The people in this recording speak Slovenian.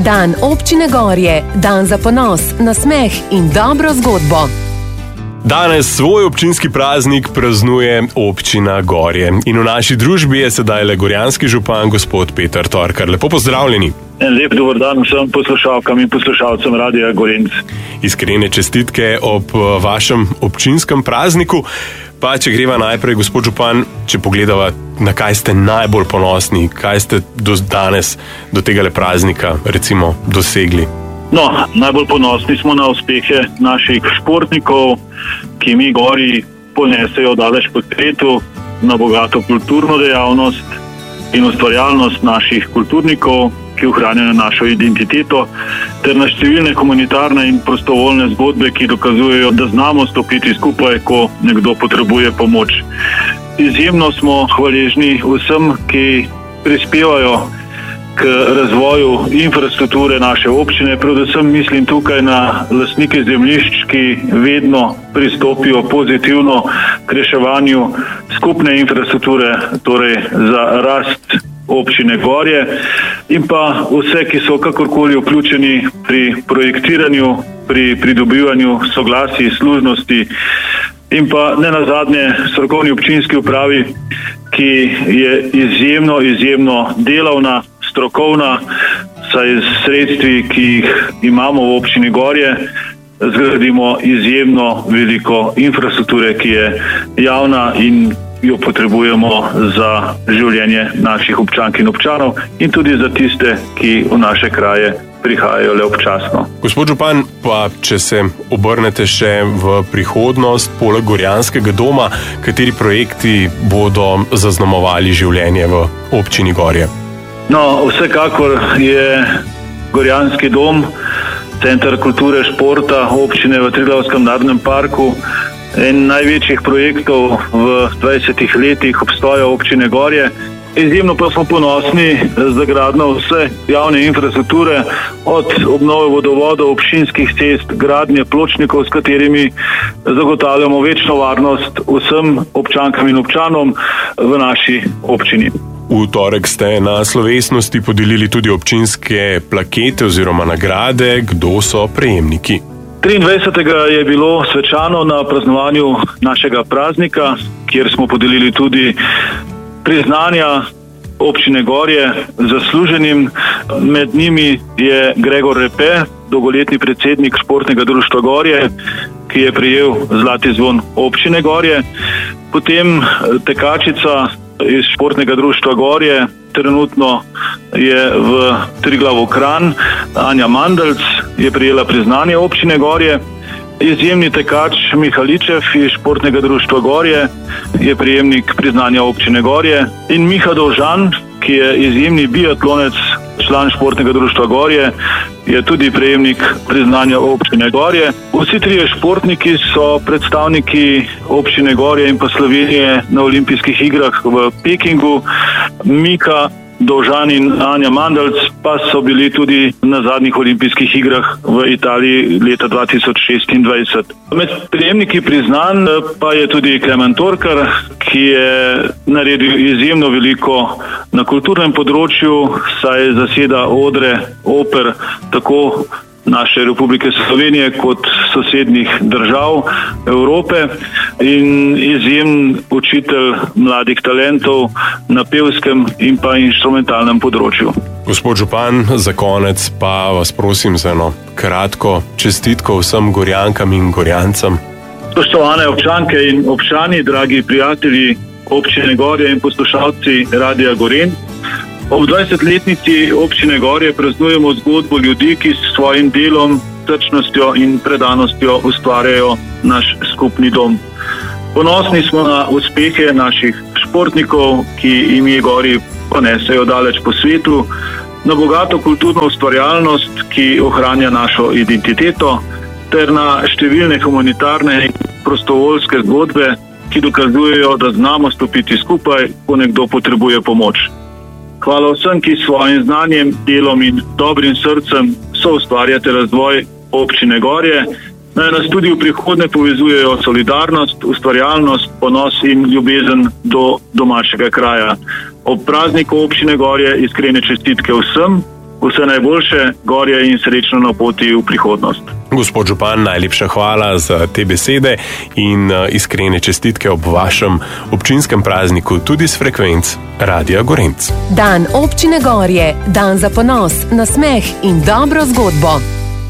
Dan občine Gorje, dan za ponos, nasmeh in dobro zgodbo. Danes svoj občinski praznik praznuje občina Gorje in v naši družbi je sedaj le gorjanski župan gospod Peter Torkar. Lepo pozdravljeni. En lep dober dan vsem poslušalkam in poslušalcem Radia Gorenc. Iskrene čestitke ob vašem občinskem prazniku. Pa če greva najprej, gospod župan, če pogledava, na kaj ste najbolj ponosni, kaj ste do danes, do tegale praznika, recimo, dosegli? No, najbolj ponosni smo na uspehe naših športnikov, ki mi Gori ponesejo daleč po svetu, na bogato kulturno dejavnost in ustvarjalnost naših kulturnikov, ki ohranjajo našo identiteto, ter na številne humanitarne in prostovoljne zgodbe, ki dokazujejo, da znamo stopiti skupaj, ko nekdo potrebuje pomoč. Izjemno smo hvaležni vsem, ki prispevajo k razvoju infrastrukture naše občine, predvsem mislim tukaj na lastnike zemljišč, ki vedno pristopijo pozitivno k reševanju skupne infrastrukture, torej za rast občine Gorje, in pa vse, ki so kakorkoli vključeni pri projektiranju, pri pridobivanju soglasij, služnosti in pa ne nazadnje strokovni občinski upravi, ki je izjemno delavna, strokovna, saj z sredstvi, ki jih imamo v občini Gorje, zgradimo izjemno veliko infrastrukture, ki je javna in jo potrebujemo za življenje naših občank in občanov in tudi za tiste, ki v naše kraje prihajajo le občasno. Gospod župan, pa če se obrnete še v prihodnost, poleg Gorjanskega doma, kateri projekti bodo zaznamovali življenje v občini Gorje? No, vsekakor je Gorjanski dom, center kulture, športa občine v Triglavskem narodnem parku, en največjih projektov v 20 letih obstoja občine Gorje. Izjemno pa smo ponosni za gradnjo vse javne infrastrukture, od obnove vodovodov, občinskih cest, gradnje pločnikov, s katerimi zagotavljamo večno varnost vsem občankam in občanom v naši občini. V torek ste na slovesnosti podelili tudi občinske plakete oziroma nagrade. Kdo so prejemniki? 23. je bilo svečano na praznovanju našega praznika, kjer smo podelili tudi priznanja občine Gorje zasluženim. Med njimi je Gregor Repe, dolgoletni predsednik športnega društva Gorje, ki je prejel zlati zvon občine Gorje. Potem tekačica iz športnega društva Gorje, trenutno je v Triglavu Kranj, Anja Mandelc, je prejela priznanje občine Gorje. Izjemni tekač Mihaličev iz športnega društva Gorje je prejemnik priznanja občine Gorje in Miha Dovžan, ki je izjemni biatlonec, član športnega društva Gorje, je tudi prejemnik priznanja občine Gorje. Vsi trije športniki so predstavniki občine Gorje in pa Slovenije na olimpijskih igrah v Pekingu. Mika Dovžan in Anja Mandelc pa so bili tudi na zadnjih olimpijskih igrah v Italiji leta 2026. Med prejemniki priznanj pa je tudi Klemen Torkar, ki je naredil izjemno veliko na kulturnem področju, saj zaseda odre oper tako naše Republike Slovenije kot sosednjih držav Evrope in izjemen učitelj mladih talentov na pevskem in pa inštrumentalnem področju. Gospod župan, za konec pa vas prosim za eno kratko čestitko vsem Gorjankam in Gorjancem. Spoštovane občanke in občani, dragi prijatelji občine Gorje in poslušalci Radia Gorenc, ob 20-letnici občine Gorje praznujemo zgodbo ljudi, ki s svojim delom, srčnostjo in predanostjo ustvarjajo naš skupni dom. Ponosni smo na uspehe naših športnikov, ki jim je Gori ponesejo daleč po svetu, na bogato kulturno ustvarjalnost, ki ohranja našo identiteto, ter na številne humanitarne in prostovoljske zgodbe, ki dokazujejo, da znamo stopiti skupaj, ko nekdo potrebuje pomoč. Hvala vsem, ki s svojim znanjem, delom in dobrim srcem soustvarjate razvoj občine Gorje. Naj nas tudi v prihodnje povezujejo solidarnost, ustvarjalnost, ponos in ljubezen do domačega kraja. Ob prazniku občine Gorje iskrene čestitke vsem vse najboljše, Gorje, in srečno na poti v prihodnost. Gospod župan, najlepša hvala za te besede in iskrene čestitke ob vašem občinskem prazniku tudi s frekvenc Radia Gorenc. Dan občine Gorje, dan za ponos, nasmeh in dobro zgodbo.